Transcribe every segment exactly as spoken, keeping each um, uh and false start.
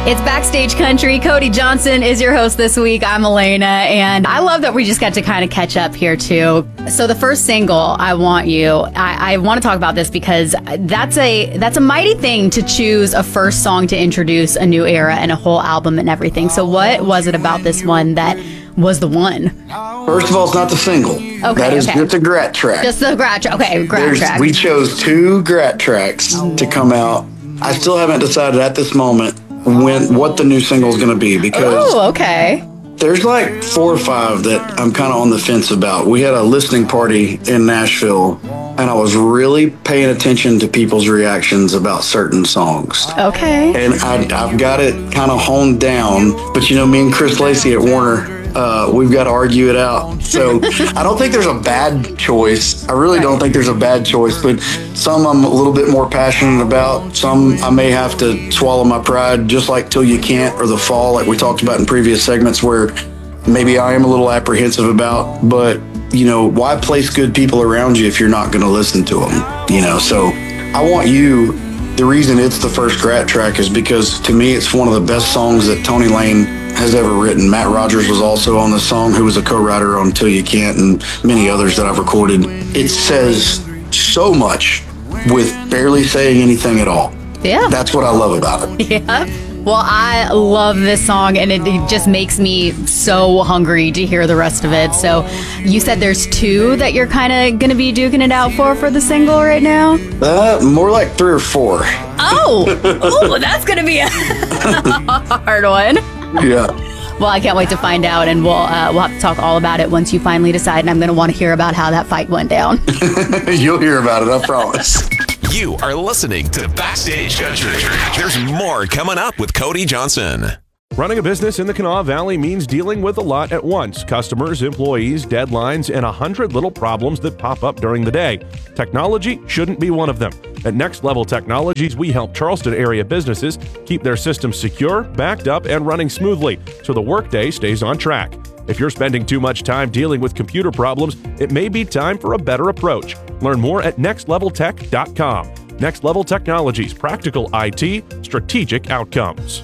It's Backstage Country. Cody Johnson is your host this week. I'm Elena, and I love that we just got to kind of catch up here, too. So the first single, I Want You, I, I want to talk about this because that's a that's a mighty thing to choose a first song to introduce a new era and a whole album and everything. So what was it about this one that was the one? First of all, it's not the single. Okay, that is okay. just a Grat track. Just the Grat track. Okay, Grat There's, track. We chose two Grat tracks oh. to come out. I still haven't decided at this moment when what the new single is going to be because oh, okay. there's like four or five that I'm kind of on the fence about. We had a listening party in Nashville, and I was really paying attention to people's reactions about certain songs. Okay. And I, I've got it kind of honed down, but you know, me and Chris Lacey at Warner, Uh, we've got to argue it out. So I don't think there's a bad choice. I really don't think there's a bad choice, but some I'm a little bit more passionate about. Some I may have to swallow my pride, just like Till You Can't or The Fall, like we talked about in previous segments, where maybe I am a little apprehensive about. But, you know, why place good people around you if you're not going to listen to them? You know, so I Want You. The reason it's the first Grat track is because to me it's one of the best songs that Tony Lane has ever written. Matt Rogers was also on the song, who was a co-writer on Till You Can't and many others that I've recorded. It says so much with barely saying anything at all. Yeah. That's what I love about it. Yeah. Well, I love this song, and it, it just makes me so hungry to hear the rest of it. So you said there's two that you're kind of going to be duking it out for for the single right now? Uh, more like three or four. Oh, oh, that's going to be a hard one. Yeah. Well, I can't wait to find out, and we'll uh, we'll have to talk all about it once you finally decide, and I'm going to want to hear about how that fight went down. You'll hear about it, I promise. You are listening to Backstage Country. There's more coming up with Cody Johnson. Running a business in the Kanawha Valley means dealing with a lot at once. Customers, employees, deadlines, and a hundred little problems that pop up during the day. Technology shouldn't be one of them. At Next Level Technologies, we help Charleston area businesses keep their systems secure, backed up, and running smoothly so the workday stays on track. If you're spending too much time dealing with computer problems, it may be time for a better approach. Learn more at next level tech dot com. Next Level Technologies, practical I T, strategic outcomes.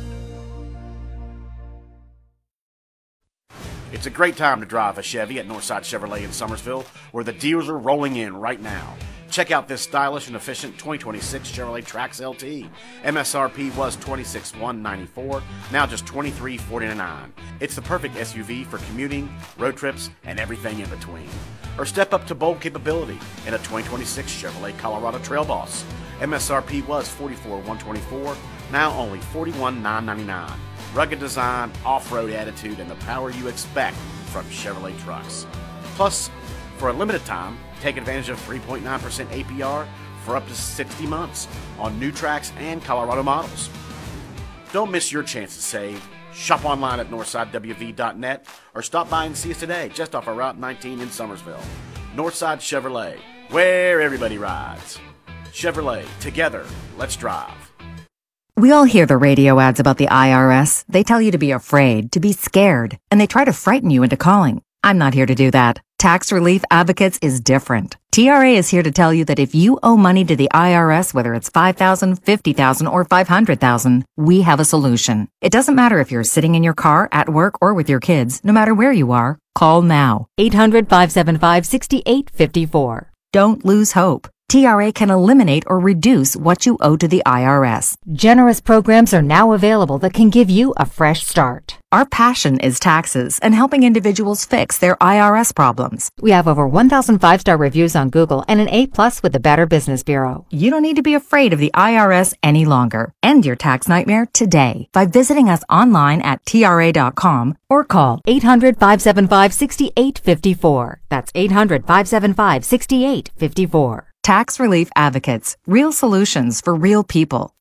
It's a great time to drive a Chevy at Northside Chevrolet in Summersville, where the deals are rolling in right now. Check out this stylish and efficient twenty twenty-six Chevrolet Trax L T. M S R P was twenty-six thousand one hundred ninety-four dollars, now just twenty-three thousand four hundred ninety-nine dollars. It's the perfect S U V for commuting, road trips, and everything in between. Or step up to bold capability in a twenty twenty-six Chevrolet Colorado Trail Boss. M S R P was forty-four thousand one hundred twenty-four dollars, now only forty-one thousand nine hundred ninety-nine dollars. Rugged design, off-road attitude, and the power you expect from Chevrolet trucks. Plus, for a limited time, take advantage of three point nine percent A P R for up to sixty months on new Trax and Colorado models. Don't miss your chance to save. Shop online at northside w v dot net or stop by and see us today just off of Route nineteen in Summersville. Northside Chevrolet, where everybody rides. Chevrolet, together, let's drive. We all hear the radio ads about the I R S. They tell you to be afraid, to be scared, and they try to frighten you into calling. I'm not here to do that. Tax Relief Advocates is different. T R A is here to tell you that if you owe money to the I R S, whether it's five thousand dollars, fifty thousand dollars, or five hundred thousand dollars, we have a solution. It doesn't matter if you're sitting in your car, at work, or with your kids. No matter where you are, call now. eight hundred, five seven five, six eight five four. Don't lose hope. T R A can eliminate or reduce what you owe to the I R S. Generous programs are now available that can give you a fresh start. Our passion is taxes and helping individuals fix their I R S problems. We have over one thousand five-star reviews on Google and an A plus with the Better Business Bureau. You don't need to be afraid of the I R S any longer. End your tax nightmare today by visiting us online at T R A dot com or call eight hundred, five seven five, six eight five four. That's eight hundred, five seven five, six eight five four. Tax Relief Advocates. Real solutions for real people.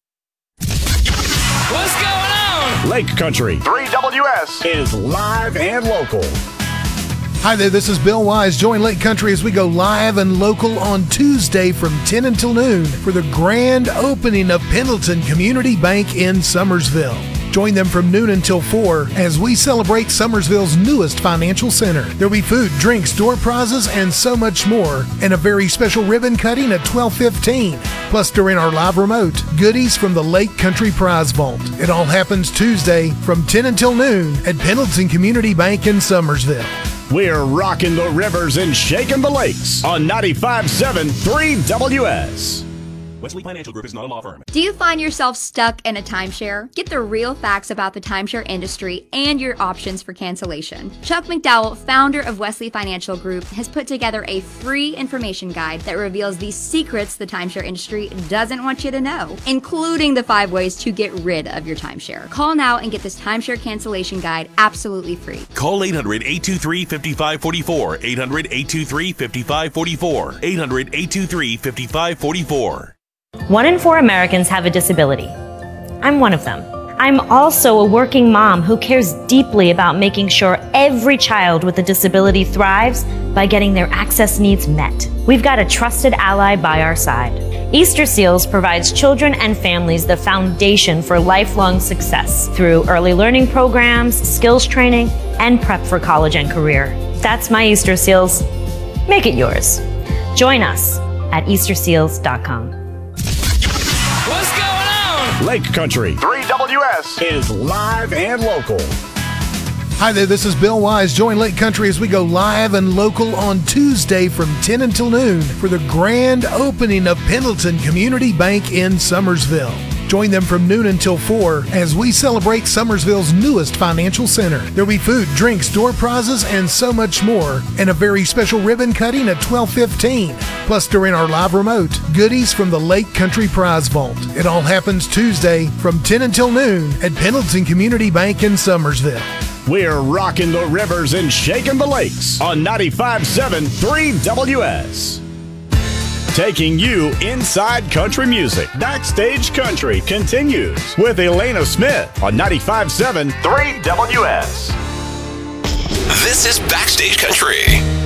What's going on? Lake Country three W S is live and local. Hi there, this is Bill Wise. Join Lake Country as we go live and local on Tuesday from ten until noon for the grand opening of Pendleton Community Bank in Summersville. Join them from noon until four as we celebrate Summersville's newest financial center. There'll be food, drinks, door prizes, and so much more, and a very special ribbon cutting at twelve fifteen. Plus, during our live remote, goodies from the Lake Country Prize Vault. It all happens Tuesday from ten until noon at Pendleton Community Bank in Summersville. We're rocking the rivers and shaking the lakes on ninety-five point seven three W S. Wesley Financial Group is not a law firm. Do you find yourself stuck in a timeshare? Get the real facts about the timeshare industry and your options for cancellation. Chuck McDowell, founder of Wesley Financial Group, has put together a free information guide that reveals the secrets the timeshare industry doesn't want you to know, including the five ways to get rid of your timeshare. Call now and get this timeshare cancellation guide absolutely free. Call eight hundred, eight two three, five five four four. eight hundred, eight two three, five five four four. eight hundred, eight two three, five five four four. One in four Americans have a disability. I'm one of them. I'm also a working mom who cares deeply about making sure every child with a disability thrives by getting their access needs met. We've got a trusted ally by our side. Easter Seals provides children and families the foundation for lifelong success through early learning programs, skills training, and prep for college and career. That's my Easter Seals. Make it yours. Join us at easter seals dot com. What's going on? Lake Country three W S is live and local. Hi there, this is Bill Wise. Join Lake Country as we go live and local on Tuesday from ten until noon for the grand opening of Pendleton Community Bank in Summersville. Join them from noon until four as we celebrate Summersville's newest financial center. There'll be food, drinks, door prizes, and so much more, and a very special ribbon cutting at twelve fifteen. Plus, during our live remote, goodies from the Lake Country Prize Vault. It all happens Tuesday from ten until noon at Pendleton Community Bank in Summersville. We're rocking the rivers and shaking the lakes on ninety-five point seven three W S. Taking you inside country music. Backstage Country continues with Elena Smith on ninety-five point seven three W S. This is Backstage Country.